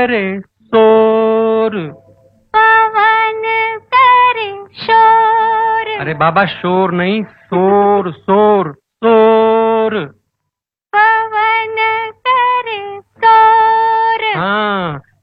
करे शोर, पवन करे शोर। अरे बाबा शोर नहीं, शोर शोर शोर।